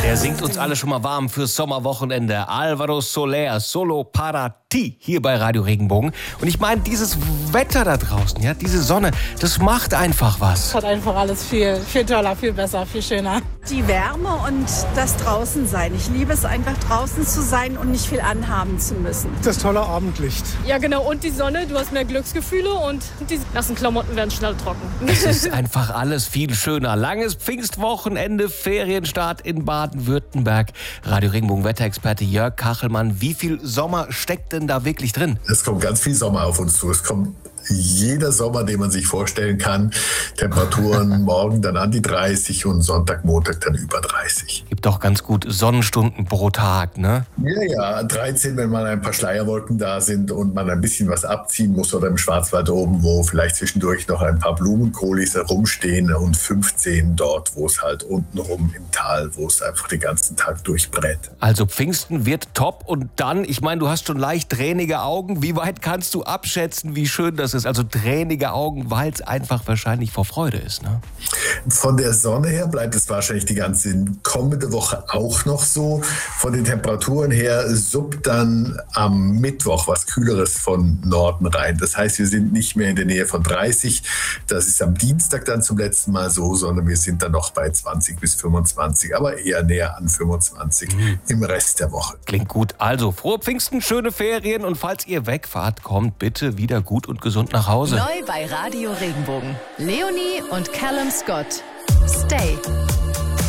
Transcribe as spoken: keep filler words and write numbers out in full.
Er singt uns alle schon mal warm fürs Sommerwochenende. Alvaro Soler, Solo para ti, hier bei Radio Regenbogen. Und ich meine, dieses Wetter da draußen, ja, diese Sonne, das macht einfach was. Hat einfach alles viel, viel toller, viel besser, viel schöner. Die Wärme und das Draußensein. Ich liebe es einfach, draußen zu sein und nicht viel anhaben zu müssen. Das tolle Abendlicht. Ja, genau. Und die Sonne, du hast mehr Glücksgefühle und die nassen Klamotten werden schnell trocken. Es ist einfach alles viel schöner. Langes Pfingstwochenende, Ferienstart in Baden-Württemberg. Radio Regenbogen Wetterexperte Jörg Kachelmann. Wie viel Sommer steckt denn da wirklich drin? Es kommt ganz viel Sommer auf uns zu. Es kommt jeder Sommer, den man sich vorstellen kann. Temperaturen morgen dann an die dreißig und Sonntag, Montag dann über dreißig. Gibt doch ganz gut Sonnenstunden pro Tag, ne? Ja, ja, dreizehn, wenn mal ein paar Schleierwolken da sind und man ein bisschen was abziehen muss oder im Schwarzwald oben, wo vielleicht zwischendurch noch ein paar Blumenkohlis herumstehen, und fünfzehn dort, wo es halt untenrum im Tal, wo es einfach den ganzen Tag durchbrät. Also Pfingsten wird top und dann, ich meine, du hast schon leicht tränige Augen. Wie weit kannst du abschätzen, wie schön das ist? Also tränige Augen, weil es einfach wahrscheinlich vor Freude ist, ne? Von der Sonne her bleibt es wahrscheinlich die ganze kommende Woche auch noch so. Von den Temperaturen her suppt dann am Mittwoch was Kühleres von Norden rein. Das heißt, wir sind nicht mehr in der Nähe von dreißig. Das ist am Dienstag dann zum letzten Mal so, sondern wir sind dann noch bei zwanzig bis fünfundzwanzig, aber eher näher an fünfundzwanzig mhm. im Rest der Woche. Klingt gut. Also, frohe Pfingsten, schöne Ferien, und falls ihr wegfahrt, kommt bitte wieder gut und gesund nach Hause. Neu bei Radio Regenbogen. Leonie und Callum Scott. Stay.